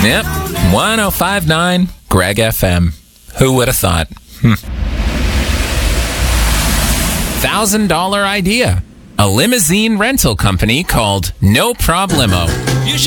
Yep, 105.9 Greg FM. Who would have thought? $1,000 idea. A limousine rental company called No Problemo.